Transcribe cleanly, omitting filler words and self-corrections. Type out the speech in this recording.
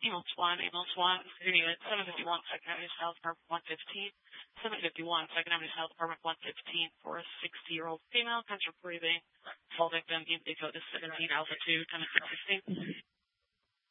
Ambulance 1, unit 751, Second Avenue South, Apartment 115. 751, Second Avenue South, Apartment 115, for a 60-year-old female, cancer breathing. Fall victim, EMD code is 17 Alpha 2, 10 16.